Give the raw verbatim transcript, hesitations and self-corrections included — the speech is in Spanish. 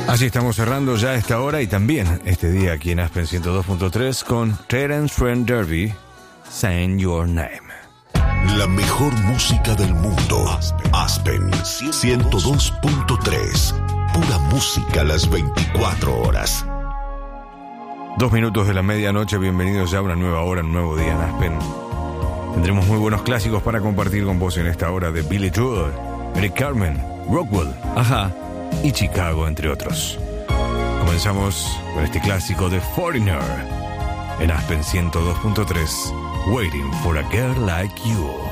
Así estamos cerrando ya esta hora y también este día aquí en Aspen ciento dos punto tres con Terence Trent D'Arby, Saying Your Name. La mejor música del mundo. Aspen ciento dos punto tres. Pura música a las veinticuatro horas. Dos minutos de la medianoche, bienvenidos ya a una nueva hora, un nuevo día en Aspen. Tendremos muy buenos clásicos para compartir con vos en esta hora de Billy Joel, Eric Carmen, Rockwell, Ajá y Chicago, entre otros. Comenzamos con este clásico de Foreigner en Aspen ciento dos punto tres, Waiting for a Girl Like You.